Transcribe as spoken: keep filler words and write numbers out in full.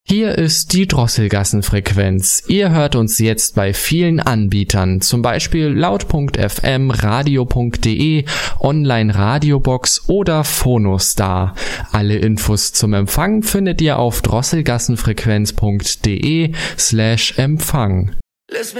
Hier ist die Drosselgassenfrequenz. Ihr hört uns jetzt bei vielen Anbietern, zum Beispiel laut Punkt f m, radio Punkt de, Online-Radiobox oder Phonostar. Alle Infos zum Empfang findet ihr auf drosselgassenfrequenz Punkt de slash Empfang.